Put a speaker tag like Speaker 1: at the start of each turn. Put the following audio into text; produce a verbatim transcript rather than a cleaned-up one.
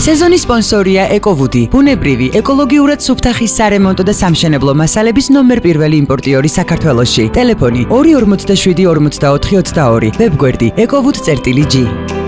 Speaker 1: სეზონის სპონსორია ეკოვუდი, ბუნებრივი, ეკოლოგიურად სუფთა ხის სარემონტო და სამშენებლო მასალების ნომერ პირველი იმპორტიორი საქართველოში. ტელეფონი ორი ორმოცდაშვიდი ორმოცდაოთხი ოცდაორი, ვებგვერდი ეკოვუდ წერტილი ჯი.